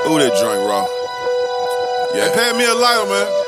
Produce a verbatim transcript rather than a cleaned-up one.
Ooh, that drink raw. Yeah. Hey, pay me a lighter, man.